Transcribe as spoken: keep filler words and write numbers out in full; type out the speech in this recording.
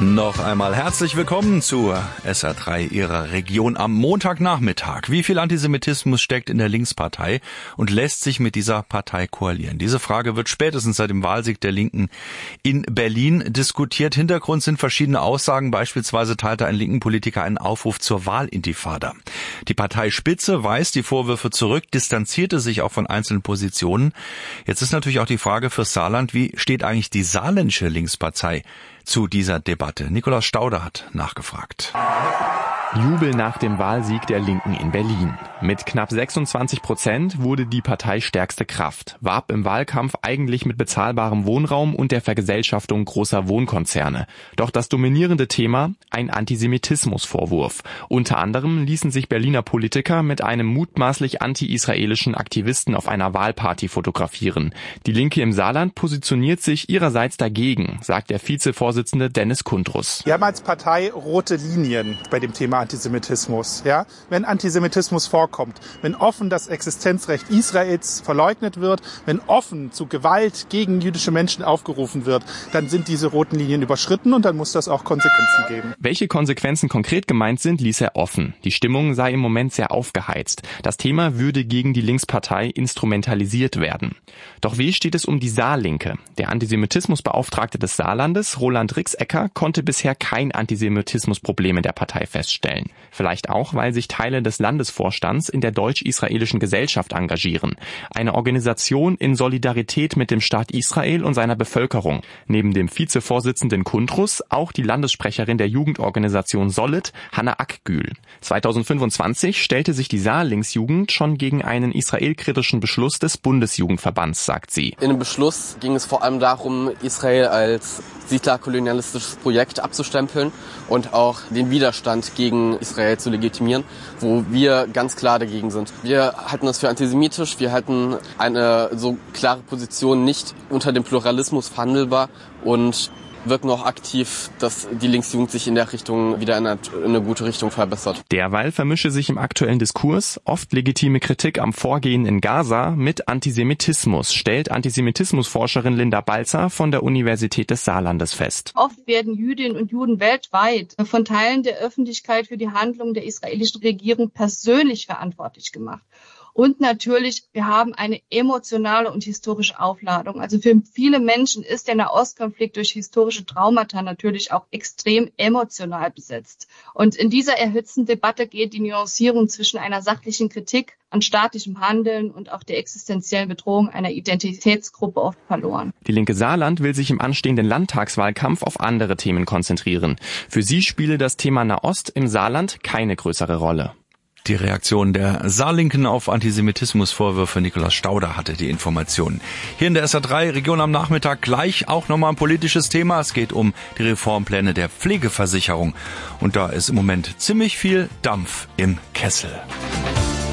Noch einmal herzlich willkommen zu S R drei Ihrer Region am Montagnachmittag. Wie viel Antisemitismus steckt in der Linkspartei und lässt sich mit dieser Partei koalieren? Diese Frage wird spätestens seit dem Wahlsieg der Linken in Berlin diskutiert. Hintergrund sind verschiedene Aussagen. Beispielsweise teilte ein linken Politiker einen Aufruf zur Wahlintifada. Die Parteispitze weist die Vorwürfe zurück, distanzierte sich auch von einzelnen Positionen. Jetzt ist natürlich auch die Frage fürs Saarland, wie steht eigentlich die saarländische Linkspartei zu dieser Debatte? Nikolaus Stauder hat nachgefragt. Jubel nach dem Wahlsieg der Linken in Berlin. Mit knapp sechsundzwanzig Prozent wurde die Partei stärkste Kraft, warb im Wahlkampf eigentlich mit bezahlbarem Wohnraum und der Vergesellschaftung großer Wohnkonzerne. Doch das dominierende Thema, ein Antisemitismusvorwurf. Unter anderem ließen sich Berliner Politiker mit einem mutmaßlich anti-israelischen Aktivisten auf einer Wahlparty fotografieren. Die Linke im Saarland positioniert sich ihrerseits dagegen, sagt der Vizevorsitzende Dennis Kundrus. Wir haben als Partei rote Linien bei dem Thema Antisemitismus. Ja? Wenn Antisemitismus vorkommt, wenn offen das Existenzrecht Israels verleugnet wird, wenn offen zu Gewalt gegen jüdische Menschen aufgerufen wird, dann sind diese roten Linien überschritten und dann muss das auch Konsequenzen geben. Welche Konsequenzen konkret gemeint sind, ließ er offen. Die Stimmung sei im Moment sehr aufgeheizt. Das Thema würde gegen die Linkspartei instrumentalisiert werden. Doch wie steht es um die Saarlinke? Der Antisemitismusbeauftragte des Saarlandes, Roland Rixecker, konnte bisher kein Antisemitismusproblem in der Partei feststellen. Vielleicht auch, weil sich Teile des Landesvorstands in der deutsch-israelischen Gesellschaft engagieren. Eine Organisation in Solidarität mit dem Staat Israel und seiner Bevölkerung. Neben dem Vizevorsitzenden Kundrus auch die Landessprecherin der Jugendorganisation Solid, Hanna Akgül. zweitausendfünfundzwanzig stellte sich die Saarlinksjugend schon gegen einen israelkritischen Beschluss des Bundesjugendverbands, sagt sie. In dem Beschluss ging es vor allem darum, Israel als siedlerkolonialistisches Projekt abzustempeln und auch den Widerstand gegen Israel zu legitimieren, wo wir ganz klar dagegen sind. Wir halten das für antisemitisch, wir halten eine so klare Position nicht unter dem Pluralismus verhandelbar und wirken auch aktiv, dass die Linksjugend sich in der Richtung wieder in eine, in eine gute Richtung verbessert. Derweil vermische sich im aktuellen Diskurs oft legitime Kritik am Vorgehen in Gaza mit Antisemitismus, stellt Antisemitismusforscherin Linda Balzer von der Universität des Saarlandes fest. Oft werden Jüdinnen und Juden weltweit von Teilen der Öffentlichkeit für die Handlungen der israelischen Regierung persönlich verantwortlich gemacht. Und natürlich, wir haben eine emotionale und historische Aufladung. Also für viele Menschen ist der Nahostkonflikt durch historische Traumata natürlich auch extrem emotional besetzt. Und in dieser erhitzten Debatte geht die Nuancierung zwischen einer sachlichen Kritik an staatlichem Handeln und auch der existenziellen Bedrohung einer Identitätsgruppe oft verloren. Die Linke Saarland will sich im anstehenden Landtagswahlkampf auf andere Themen konzentrieren. Für sie spiele das Thema Nahost im Saarland keine größere Rolle. Die Reaktion der Saarlinken auf Antisemitismusvorwürfe. Nikolaus Stauder hatte die Informationen. Hier in der S R drei Region am Nachmittag gleich auch nochmal ein politisches Thema. Es geht um die Reformpläne der Pflegeversicherung. Und da ist im Moment ziemlich viel Dampf im Kessel.